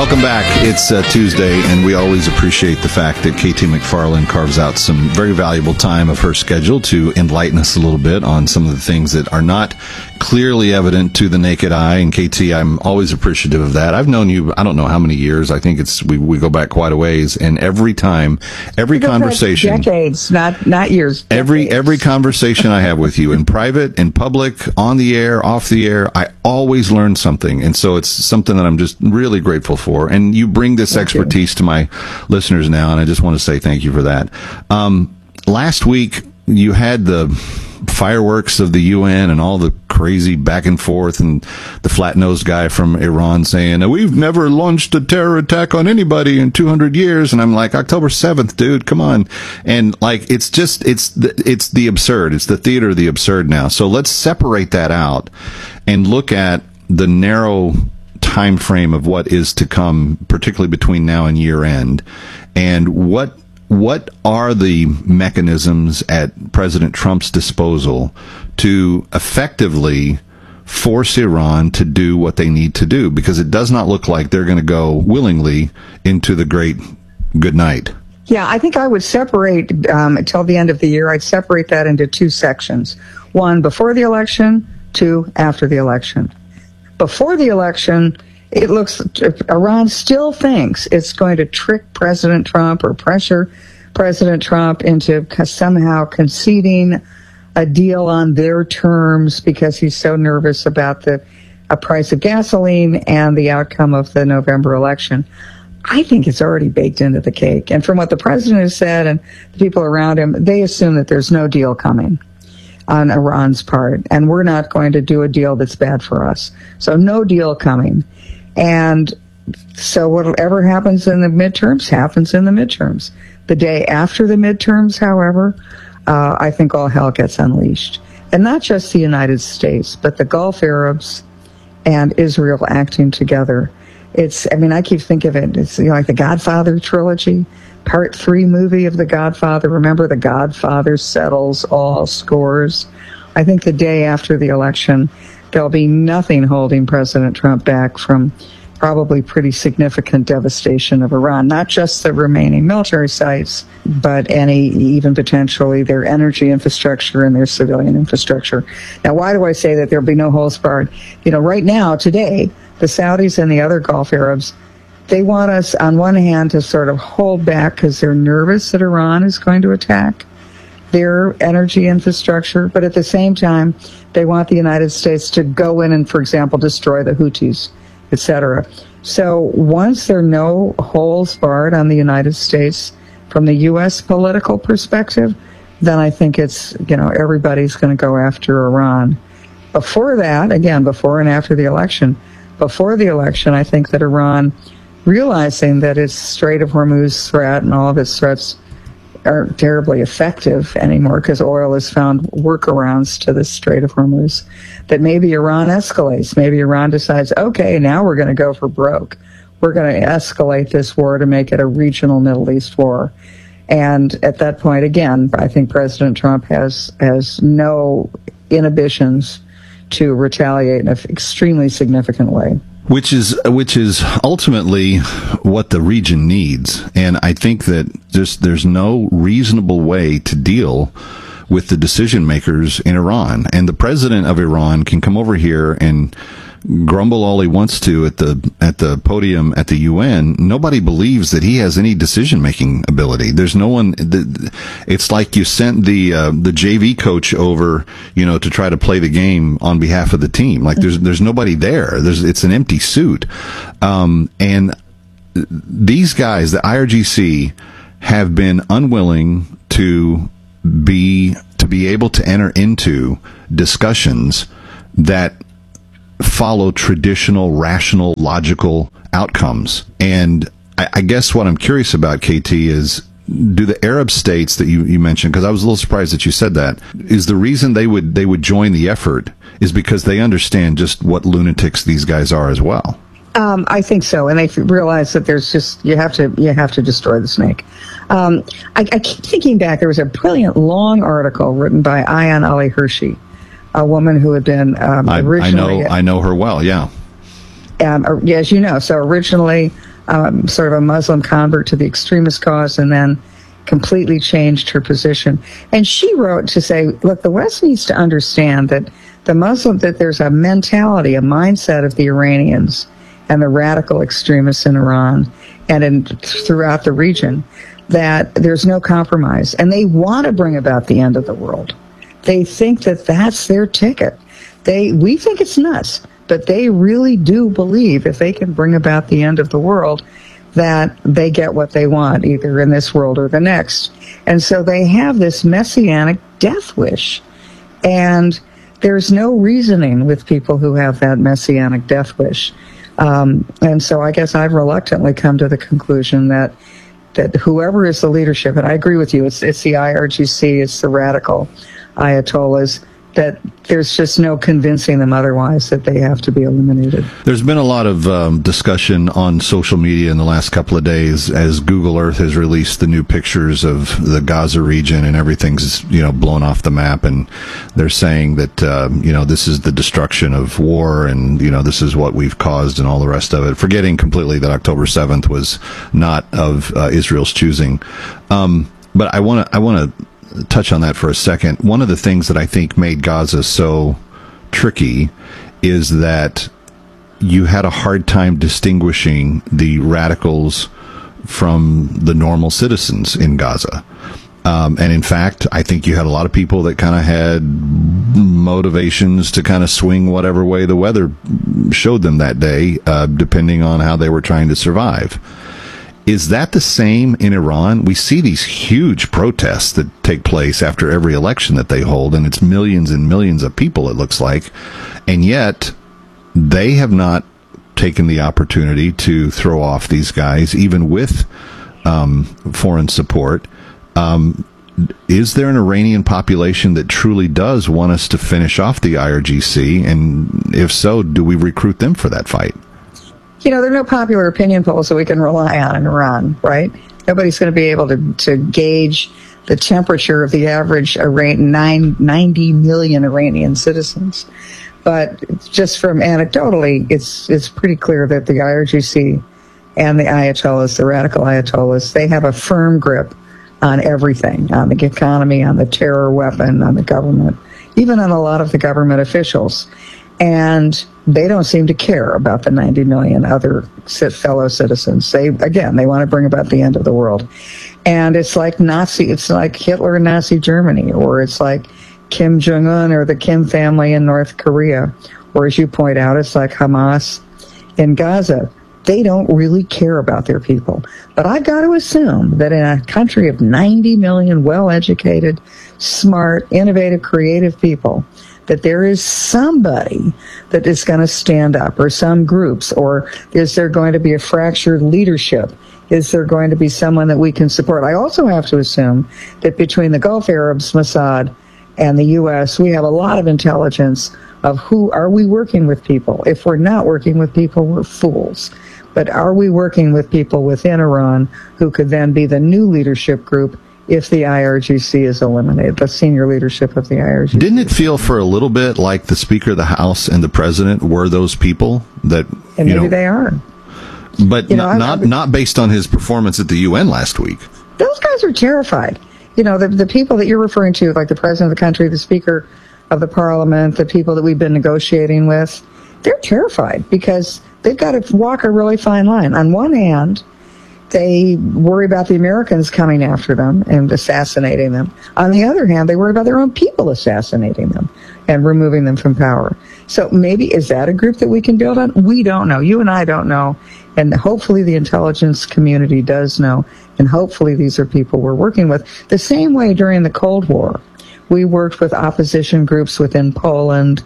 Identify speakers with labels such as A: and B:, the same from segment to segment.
A: Welcome back. It's Tuesday, and we always appreciate the fact that KT McFarland carves out some very valuable time of her schedule to enlighten us a little bit on some of the things that are not clearly evident to the naked eye. And KT, I'm always appreciative of that. I've known you, I don't know how many years. I think we go back quite a ways. And every time, every conversation,
B: decades, not years.
A: Decades. Every conversation I have with you in private, in public, on the air, off the air, I always learn something. And so it's something that I'm just really grateful for. And you bring this expertise to my listeners now, and I just want to say thank you for that. Last week, you had the fireworks of the UN and all the crazy back and forth, and the flat-nosed guy from Iran saying, we've never launched a terror attack on anybody in 200 years. And I'm like, October 7th, dude, come on. And like, it's the absurd. It's the theater of the absurd now. So let's separate that out and look at the narrow time frame of what is to come, particularly between now and year end, and what are the mechanisms at President Trump's disposal to effectively force Iran to do what they need to do, because it does not look like they're going to go willingly into the great good night.
B: Yeah, I think I would separate, until the end of the year, I'd separate that into two sections. One, before the election, two, after the election. Before the election, it looks, Iran still thinks it's going to trick President Trump or pressure President Trump into somehow conceding a deal on their terms because he's so nervous about the price of gasoline and the outcome of the November election. I think it's already baked into the cake. And from what the president has said and the people around him, they assume that there's no deal coming on Iran's part, and we're not going to do a deal that's bad for us. So no deal coming. And so whatever happens in the midterms happens in the midterms. The day after the midterms, however, I think all hell gets unleashed. And not just the United States, but the Gulf Arabs and Israel acting together. I keep thinking of it, it's like the Godfather trilogy, Part 3 movie of The Godfather. Remember, The Godfather settles all scores. I think the day after the election, there'll be nothing holding President Trump back from probably pretty significant devastation of Iran, not just the remaining military sites, but even potentially their energy infrastructure and their civilian infrastructure. Now, why do I say that there'll be no holds barred? Right now, today, the Saudis and the other Gulf Arabs, they want us, on one hand, to sort of hold back because they're nervous that Iran is going to attack their energy infrastructure, but at the same time, they want the United States to go in and, for example, destroy the Houthis, etc. So once there are no holds barred on the United States from the U.S. political perspective, then I think it's, everybody's going to go after Iran. Before that, again, before and after the election, I think that Iran, realizing that its Strait of Hormuz threat and all of its threats aren't terribly effective anymore because oil has found workarounds to the Strait of Hormuz, that maybe Iran escalates. Maybe Iran decides, okay, now we're going to go for broke. We're going to escalate this war to make it a regional Middle East war. And at that point, again, I think President Trump has no inhibitions to retaliate in an extremely significant way.
A: Which is ultimately what the region needs. And I think that there's no reasonable way to deal with the decision makers in Iran. And the president of Iran can come over here and grumble all he wants to at the podium at the UN. Nobody believes that he has any decision making ability. There's no one. It's like you sent the JV coach over, to try to play the game on behalf of the team. Like there's nobody there. It's an empty suit. And these guys, the IRGC, have been unwilling to be able to enter into discussions that follow traditional, rational, logical outcomes. And I guess what I'm curious about, KT, is do the Arab states that you mentioned, because I was a little surprised that you said that, is the reason they would join the effort is because they understand just what lunatics these guys are as well?
B: I think so, and they realize that there's just you have to destroy the snake. I keep thinking back. There was a brilliant long article written by Ayaan Ali Hirsi, a woman who had been originally.
A: I know her well. Yeah.
B: As you know, so originally sort of a Muslim convert to the extremist cause, and then completely changed her position. And she wrote to say, look, the West needs to understand that that there's a mentality, a mindset of the Iranians and the radical extremists in Iran and throughout the region, that there's no compromise. And they want to bring about the end of the world. They think that that's their ticket. We think it's nuts, but they really do believe if they can bring about the end of the world, that they get what they want, either in this world or the next. And so they have this messianic death wish. And there's no reasoning with people who have that messianic death wish. And so I guess I've reluctantly come to the conclusion that whoever is the leadership, and I agree with you, it's the IRGC, it's the radical Ayatollahs, that there's just no convincing them otherwise that they have to be eliminated.
A: There's been a lot of discussion on social media in the last couple of days as Google Earth has released the new pictures of the Gaza region, and everything's blown off the map, and they're saying that this is the destruction of war, and this is what we've caused, and all the rest of it, forgetting completely that October 7th was not of Israel's choosing. But I want to touch on that for a second. One of the things that I think made Gaza so tricky is that you had a hard time distinguishing the radicals from the normal citizens in Gaza. And in fact, I think you had a lot of people that kind of had motivations to kind of swing whatever way the weather showed them that day, depending on how they were trying to survive. Is that the same in Iran? We see these huge protests that take place after every election that they hold, and it's millions and millions of people, it looks like. And yet, they have not taken the opportunity to throw off these guys, even with foreign support. Is there an Iranian population that truly does want us to finish off the IRGC? And if so, do we recruit them for that fight?
B: There are no popular opinion polls that we can rely on in Iran, right? Nobody's going to be able to gauge the temperature of the average 90 million Iranian citizens. But just from anecdotally, it's pretty clear that the IRGC and the Ayatollahs, the radical Ayatollahs, they have a firm grip on everything, on the economy, on the terror weapon, on the government, even on a lot of the government officials. And they don't seem to care about the 90 million other fellow citizens. They want to bring about the end of the world. And it's like Hitler and Nazi Germany, or it's like Kim Jong-un or the Kim family in North Korea. Or as you point out, it's like Hamas in Gaza. They don't really care about their people. But I've got to assume that in a country of 90 million well-educated, smart, innovative, creative people, that there is somebody that is going to stand up, or some groups, or is there going to be a fractured leadership? Is there going to be someone that we can support? I also have to assume that between the Gulf Arabs, Mossad, and the U.S., we have a lot of intelligence of who are we working with people. If we're not working with people, we're fools. But are we working with people within Iran who could then be the new leadership group if the IRGC is eliminated, the senior leadership of the IRGC?
A: Didn't it feel for a little bit like the Speaker of the House and the President were those people that,
B: and maybe they are.
A: But not based on his performance at the UN last week.
B: Those guys are terrified. The people that you're referring to, like the President of the country, the Speaker of the Parliament, the people that we've been negotiating with, they're terrified because they've got to walk a really fine line. On one hand, they worry about the Americans coming after them and assassinating them. On the other hand, they worry about their own people assassinating them and removing them from power. So maybe, is that a group that we can build on? We don't know. You and I don't know. And hopefully the intelligence community does know. And hopefully these are people we're working with. The same way during the Cold War, we worked with opposition groups within Poland,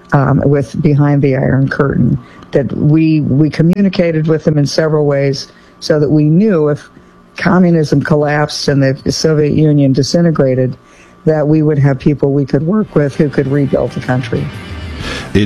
B: with Behind the Iron Curtain, that we communicated with them in several ways so that we knew if communism collapsed and the Soviet Union disintegrated, that we would have people we could work with who could rebuild the country.
A: It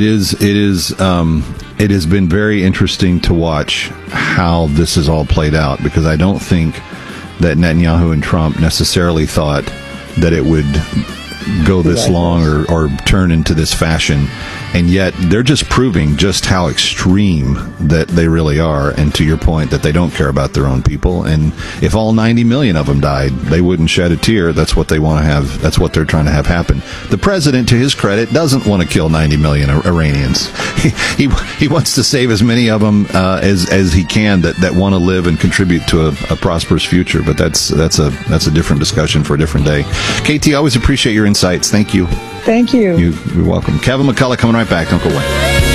A: has been very interesting to watch how this has all played out, because I don't think that Netanyahu and Trump necessarily thought that it would go this long or turn into this fashion. And yet they're just proving just how extreme that they really are. And to your point, that they don't care about their own people. And if all 90 million of them died, they wouldn't shed a tear. That's what they want to have. That's what they're trying to have happen. The president, to his credit, doesn't want to kill 90 million Iranians. He wants to save as many of them as he can that want to live and contribute to a prosperous future. But that's a different discussion for a different day. KT, always appreciate your insights. Thank you.
B: Thank you.
A: You're welcome. Kevin McCullough coming right back. Don't go away.